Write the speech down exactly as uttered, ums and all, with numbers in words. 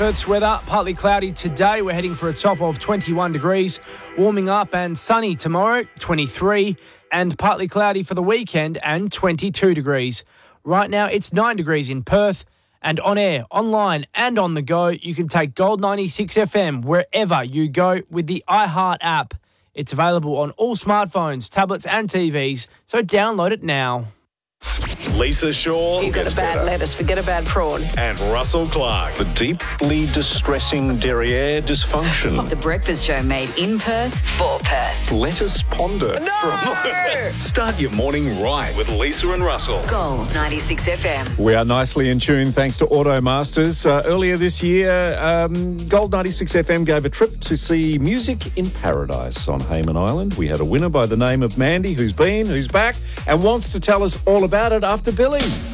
Perth's weather, partly cloudy today. We're heading for a top of twenty-one degrees. Warming up and sunny tomorrow, twenty-three. And partly cloudy for the weekend and twenty-two degrees. Right now, it's nine degrees in Perth. And on air, online and on the go, you can take Gold ninety-six F M wherever you go with the iHeart app. It's available on all smartphones, tablets and T Vs, so download it now. Lisa Shaw. You got a bad better. lettuce, forget a bad prawn. And Russell Clark. The deeply distressing derriere dysfunction. The Breakfast Show made in Perth for Perth. Lettuce ponder. No! Start your morning right with Lisa and Russell. Gold ninety-six F M. We are nicely in tune thanks to Automasters. Uh, earlier this year, um, Gold ninety-six F M gave a trip to see Music in Paradise on Hayman Island. We had a winner by the name of Mandy who's been, who's back, and wants to tell us all about it after Billy.